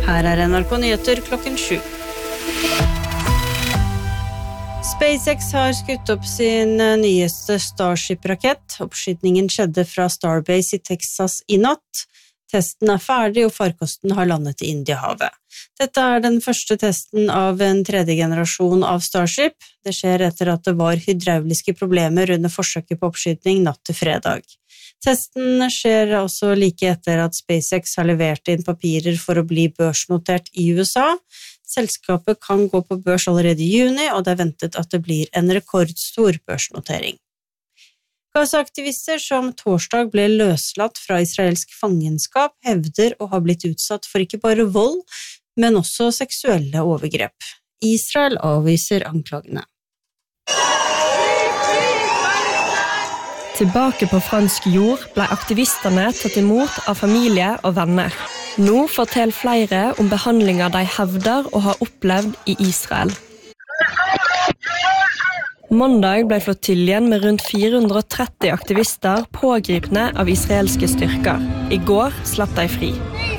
Her NRK Nyheter klokken 7. SpaceX har skutt opp sin nyeste Starship-rakett. Oppskytningen skjedde fra Starbase i Texas i natt. Testen ferdig, og farkosten har landet i Indiahavet. Dette den første testen av en tredje generasjon av Starship. Det skjer etter at det var hydrauliske problemer under forsøket på oppskytning natt til fredag. Testen skjer også like etter at SpaceX har levert inn papirer for å bli børsnotert i USA. Selskapet kan gå på børs allerede i juni, og det ventet at det blir en rekordstor børsnotering. Gaza-aktivister som torsdag ble løslatt fra israelsk fangenskap hevder å ha blitt utsatt for ikke bare vold, men også seksuelle overgrep. Israel avviser anklagene. Tilbake på fransk jord ble aktivistene tatt imot av familie og venner. Nå forteller flere om behandlinger de hevder å ha opplevd i Israel. Mandag ble flottiljen med rundt 430 aktivister pågripne av israelske styrker. I går slapp de fri.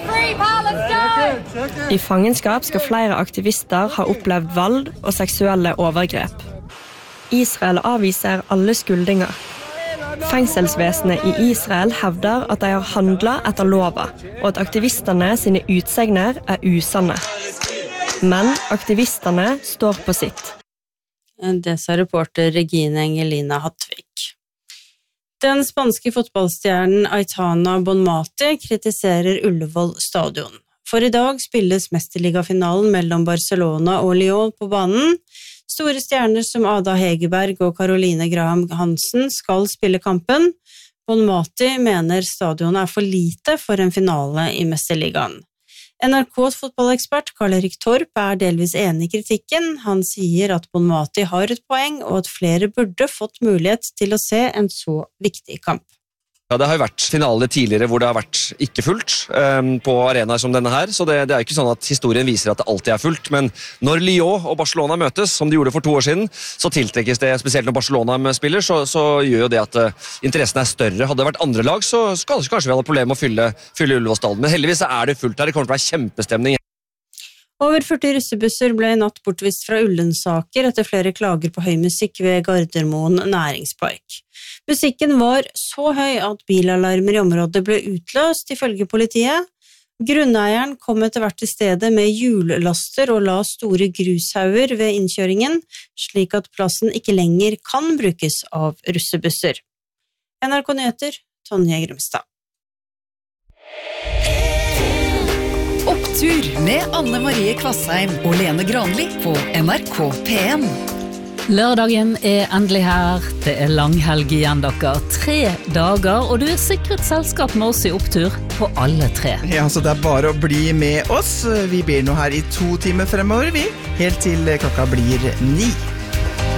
I fangenskap skal flere aktivister ha opplevd vold og seksuelle overgrep. Israel avviser alle skuldinger. Fengselsvesenet i Israel hevder at de har handlet etter lova, og at aktivistene sine utsegner usanne. Men aktivistene står på sitt. Det sa reporter Regine Engelina Hattvik. Den spanske fotballstjernen Aitana Bonmati kritiserer Ullevål stadion. For i dag spilles mesterligafinalen mellom Barcelona og Lyon på banen. Store stjerner som Ada Hegerberg og Caroline Graham Hansen skal spille kampen. Bonmati mener stadionet for lite for en finale i mesterligaen. NRKs fotballekspert Karl-Erik Torp delvis enig i kritikken. Han sier at Bonmati har et poeng, og at flere burde fått mulighet til å se en så viktig kamp. Ja, det har jo vært finaler tidligere hvor det har vært ikke fullt på arenaer som denne her, så det ikke sånn at historien viser at det alltid fullt, men når Lyon og Barcelona møtes, som de gjorde for 2 år siden, så tiltrekkes det, spesielt når Barcelona spiller, så gjør jo det at interessen større. Hadde det vært andre lag, så kanskje vi hadde problemer med å fylle Ullevål stadion, men heldigvis det fullt her, det kommer til å være kjempestemning. Over 40 russebusser ble i natt bortvist fra Ullensaker etter flere klager på høy musikk ved Gardermoen næringspark. Musikken var så høy at bilalarmer i området ble utløst, ifølge politiet. Grunneieren kom etter hvert til stedet med hjullaster og la store grushauger ved innkjøringen, slik at plassen ikke lenger kan brukes av russebusser. NRK Nyheter, Tonje Grimstad. Opptur med Anne Marie Kvassheim og Lene Granli på NRK P1. Lørdagen endelig her. Det langhelg igjen, dere. 3 dager, og du sikret selskap med oss i Opptur på alle 3. Ja, så det bare å bli med oss. Vi blir nå her i 2 timer fremover, helt til klokka blir 9.